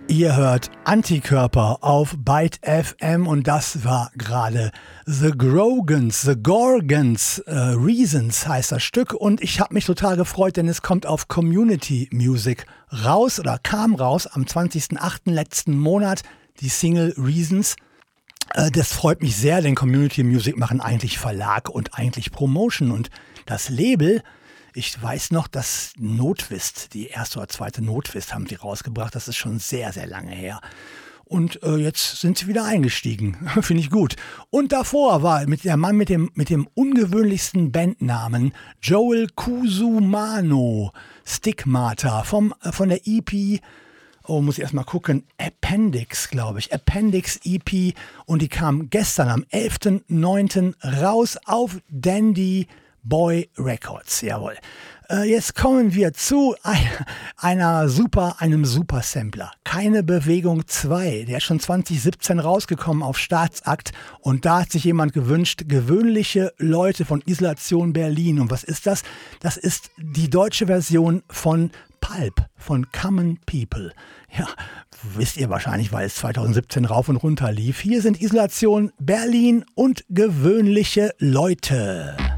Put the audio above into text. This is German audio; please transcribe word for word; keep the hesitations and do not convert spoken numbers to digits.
Ihr hört Antikörper auf Byte F M und das war gerade The Grogans, The Gorgons, äh, Reasons heißt das Stück und ich habe mich total gefreut, denn es kommt auf Community Music raus oder kam raus am zwanzigsten achten letzten Monat, die Single Reasons. Äh, das freut mich sehr, denn Community Music machen eigentlich Verlag und eigentlich Promotion und das Label. Ich weiß noch, dass Notwist, die erste oder zweite Notwist haben sie rausgebracht. Das ist schon sehr, sehr lange her. Und äh, jetzt sind sie wieder eingestiegen. Finde ich gut. Und davor war mit der Mann mit dem, mit dem ungewöhnlichsten Bandnamen Joel Cusumano, Stigmata, vom, äh, von der E P, oh, muss ich erstmal gucken, Appendix, glaube ich, Appendix E P. Und die kam gestern am elften neunten raus auf Dandy Boy Records, jawohl. Äh, jetzt kommen wir zu ein, einer super, einem Super Sampler. Keine Bewegung zwei. Der ist schon zwanzig siebzehn rausgekommen auf Staatsakt und da hat sich jemand gewünscht, gewöhnliche Leute von Isolation Berlin. Und was ist das? Das ist die deutsche Version von Pulp, von Common People. Ja, wisst ihr wahrscheinlich, weil es zwanzig siebzehn rauf und runter lief. Hier sind Isolation Berlin und gewöhnliche Leute.